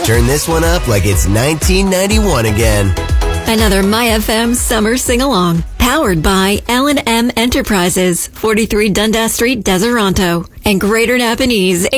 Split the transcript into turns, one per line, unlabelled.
turn this one up like it's 1991 again.
Another MyFM summer sing-along. Powered by L&M Enterprises, 43 Dundas Street, Deseronto, and Greater Napanese.